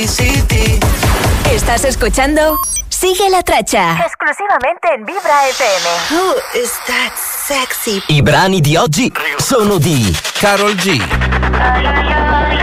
Estás escuchando Sigue la Traccia. Esclusivamente in Vibra FM. Who is that sexy? I brani di oggi sono di Karol G,